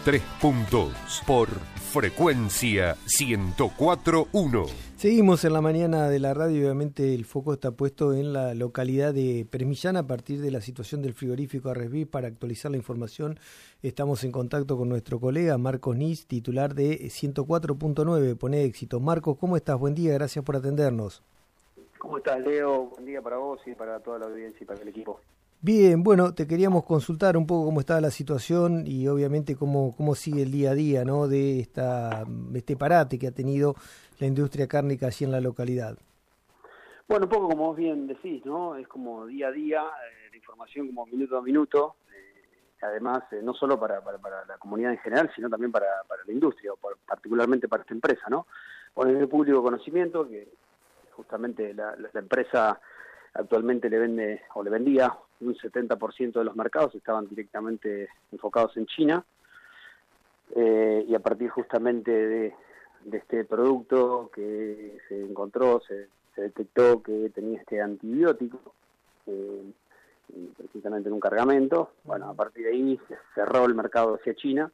3 puntos por frecuencia 104.1. Seguimos en la mañana de la radio, obviamente el foco está puesto en la localidad de Permillán a partir de la situación del frigorífico Arresbí. Para actualizar la información estamos en contacto con nuestro colega Marcos Nis, titular de 104.9, Pone Éxito. Marcos, ¿cómo estás? Buen día, gracias por atendernos. ¿Cómo estás, Leo? Buen día para vos y para toda la audiencia y para el equipo. Bien, bueno, te queríamos consultar un poco cómo está la situación y obviamente cómo sigue el día a día, ¿no?, de este parate que ha tenido la industria cárnica allí en la localidad. Bueno, un poco como vos bien decís, ¿no? Es como día a día, la información como minuto a minuto, además no solo para la comunidad en general, sino también para la industria, o particularmente para esta empresa, ¿no? Poner en el público conocimiento que justamente la empresa actualmente le vendía un 70% de los mercados, estaban directamente enfocados en China, y a partir justamente de este producto que se encontró, se detectó que tenía este antibiótico, precisamente en un cargamento. Bueno, a partir de ahí se cerró el mercado hacia China,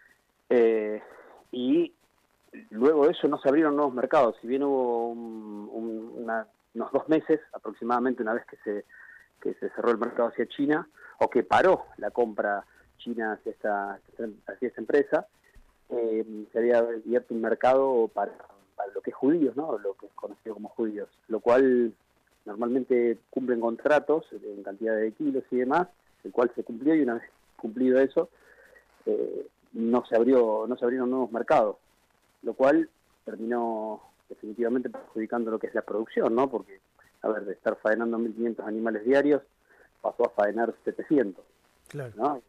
y luego de eso no se abrieron nuevos mercados. Si bien hubo unos 2 meses aproximadamente, una vez que se cerró el mercado hacia China, o que paró la compra china hacia esta empresa, se había abierto un mercado para lo que es judíos, ¿no?, lo que es conocido como judíos, lo cual normalmente cumplen contratos en cantidad de kilos y demás, el cual se cumplió, y una vez cumplido eso, no se abrieron nuevos mercados, lo cual terminó definitivamente perjudicando lo que es la producción, ¿no? Porque, a ver, de estar faenando 1.500 animales diarios, pasó a faenar 700. Claro. ¿No?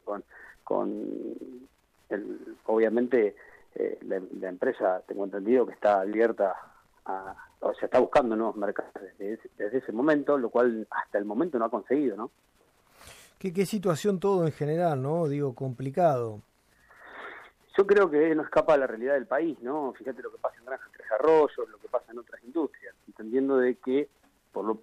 Obviamente, la empresa, tengo entendido que está abierta o sea, está buscando nuevos mercados desde ese momento, lo cual hasta el momento no ha conseguido, ¿no? ¿Qué situación todo en general, ¿no? Digo, complicado. Yo creo que no escapa a la realidad del país, ¿no? Fíjate lo que pasa en Granja Tres Arroyos, lo que pasa en otras industrias, entendiendo de que por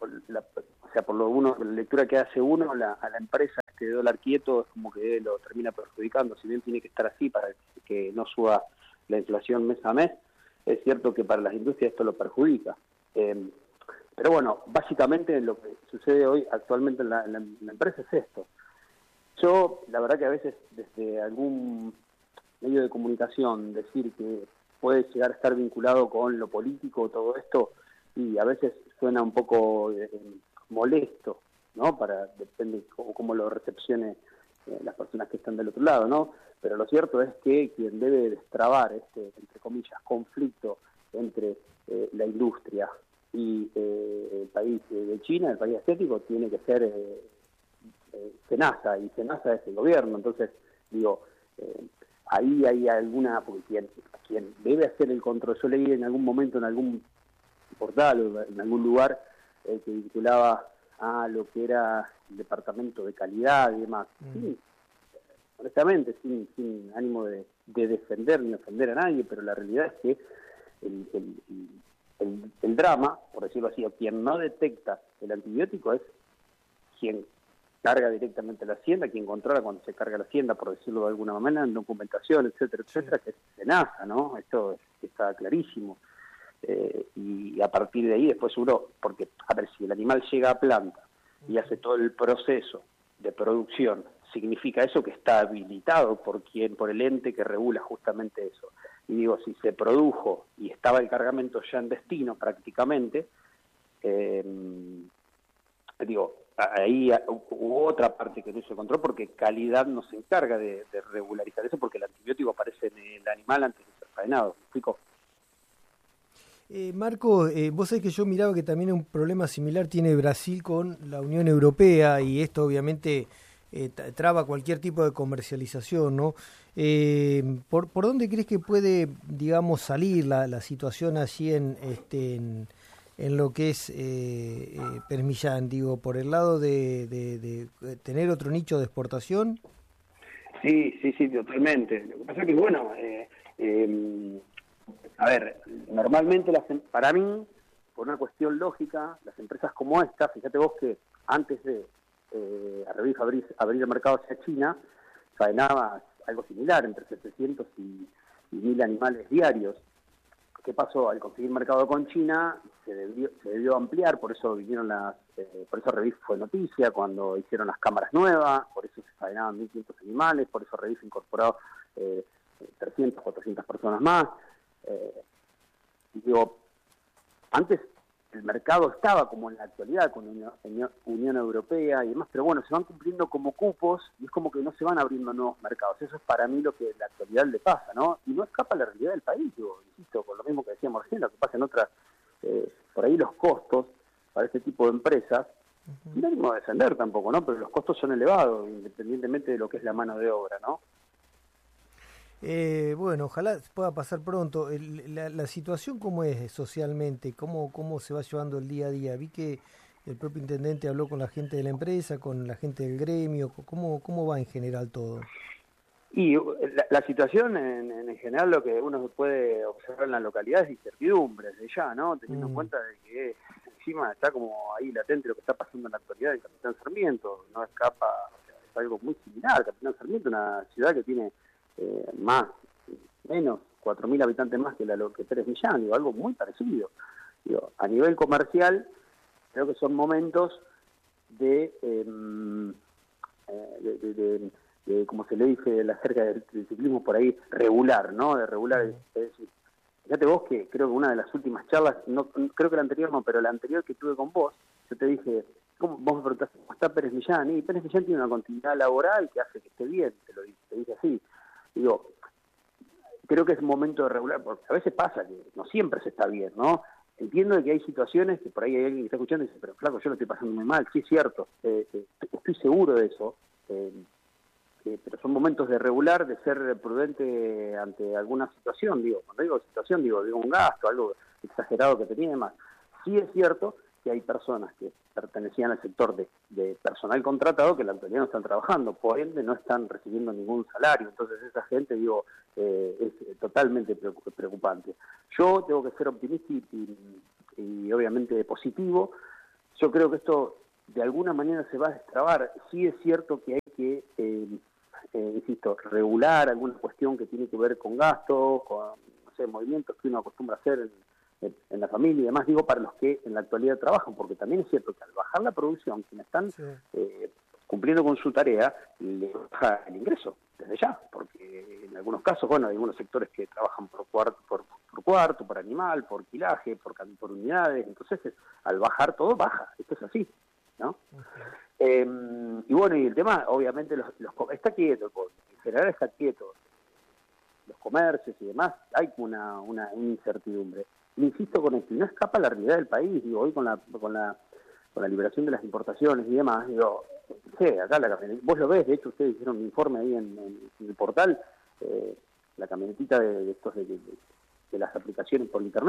la lectura que hace uno, a la empresa este dólar quieto es como que lo termina perjudicando, si bien tiene que estar así para que no suba la inflación mes a mes, es cierto que para las industrias esto lo perjudica. Pero bueno, básicamente lo que sucede hoy actualmente en la empresa es esto. Yo, la verdad que a veces desde algún medio de comunicación decir que puede llegar a estar vinculado con lo político, todo esto, y a veces suena un poco molesto, ¿no? Depende cómo lo recepcione las personas que están del otro lado, ¿no? Pero lo cierto es que quien debe destrabar entre comillas, conflicto entre la industria y el país de China, el país asiático, tiene que ser SENASA, y SENASA es el gobierno. Entonces, digo, ahí hay alguna, porque quien debe hacer el control, yo leí en algún momento en algún portal o en algún lugar que vinculaba a lo que era el departamento de calidad y demás. Sí, honestamente, sin ánimo de defender ni ofender a nadie, pero la realidad es que el drama, por decirlo así, o quien no detecta el antibiótico es quien carga directamente la hacienda, quien controla cuando se carga la hacienda, por decirlo de alguna manera, en documentación, etcétera, etcétera, que es SENASA, ¿no? Esto está clarísimo. Y a partir de ahí después uno, porque, a ver, si el animal llega a planta y hace todo el proceso de producción, significa eso que está habilitado por el ente que regula justamente eso. Y digo, si se produjo y estaba el cargamento ya en destino prácticamente, ahí hubo otra parte que no se encontró, porque calidad no se encarga de regularizar eso, porque el antibiótico aparece en el animal antes de ser faenado. ¿Me explico? Marco, vos sabés que yo miraba que también un problema similar tiene Brasil con la Unión Europea, y esto obviamente traba cualquier tipo de comercialización, ¿no? ¿Por dónde crees que puede, digamos, salir la situación allí en lo que es Permillán? Digo, ¿por el lado de tener otro nicho de exportación? Sí, totalmente. Lo que pasa es que, bueno, a ver, normalmente para mí, por una cuestión lógica, las empresas como esta, fíjate vos que antes de abrir el mercado hacia China, faenaba algo similar, entre 700 y 1000 animales diarios. ¿Qué pasó? Al conseguir mercado con China se debió ampliar, por eso vinieron por eso Revif fue noticia cuando hicieron las cámaras nuevas, por eso se faenaban 1500 animales, por eso Revif incorporó 300, 400 personas más. Digo, antes el mercado estaba como en la actualidad con Unión Europea y demás, pero bueno, se van cumpliendo como cupos y es como que no se van abriendo nuevos mercados. Eso es para mí lo que en la actualidad le pasa, ¿no? Y no escapa la realidad del país, digo, insisto, con lo mismo que decíamos recién, lo que pasa en otras, por ahí los costos para este tipo de empresas, no tengo que defender tampoco, ¿no? Pero los costos son elevados, independientemente de lo que es la mano de obra, ¿no? Bueno, ojalá pueda pasar pronto. La situación, ¿cómo es socialmente? ¿Cómo se va llevando el día a día? Vi que el propio intendente habló con la gente de la empresa, con la gente del gremio. ¿Cómo va en general todo? Y la situación en general, lo que uno puede observar en la localidad es incertidumbre desde ya, ¿no? Teniendo en cuenta de que encima está como ahí latente lo que está pasando en la actualidad en Capitán Sarmiento. No escapa, o sea, es algo muy similar. Capitán Sarmiento, una ciudad que tiene menos 4.000 habitantes más que que Pérez Millán, digo, algo muy parecido. Digo, a nivel comercial, creo que son momentos de como se le dice acerca del ciclismo por ahí, regular, ¿no? De regular, es decir, fíjate vos que creo que una de las últimas charlas, no creo que la anterior no, pero la anterior que tuve con vos, yo te dije, vos me preguntaste cómo está Pérez Millán, y Pérez Millán tiene una continuidad laboral que hace que esté bien, te dije así. Digo, creo que es momento de regular, porque a veces pasa que no siempre se está bien, ¿no? Entiendo que hay situaciones que por ahí hay alguien que está escuchando y dice, pero flaco, yo lo estoy pasando muy mal, sí es cierto, estoy seguro de eso, pero son momentos de regular, de ser prudente ante alguna situación, digo, cuando digo situación, digo un gasto, algo exagerado que tenía y demás. Sí es cierto que hay personas que pertenecían al sector de personal contratado que en la actualidad no están trabajando, por ende no están recibiendo ningún salario, entonces esa gente, digo, es totalmente preocupante. Yo tengo que ser optimista y obviamente positivo. Yo creo que esto de alguna manera se va a destrabar. Sí es cierto que hay que, insisto, regular alguna cuestión que tiene que ver con gastos, con, no sé, movimientos que uno acostumbra a hacer en la familia y demás, digo, para los que en la actualidad trabajan, porque también es cierto que al bajar la producción, quienes están cumpliendo con su tarea, le baja el ingreso desde ya, porque en algunos casos, bueno, hay algunos sectores que trabajan por cuarto, por animal, por quilaje, por unidades, entonces al bajar todo baja, esto es así, ¿no? Y bueno, y el tema, obviamente, está quieto, en general está quieto, los comercios y demás, hay una incertidumbre. Insisto con esto, y no escapa la realidad del país, digo, hoy con la liberación de las importaciones y demás, digo, sí, acá la camioneta, vos lo ves, de hecho ustedes hicieron un informe ahí en el portal, la camionetita de las aplicaciones por internet,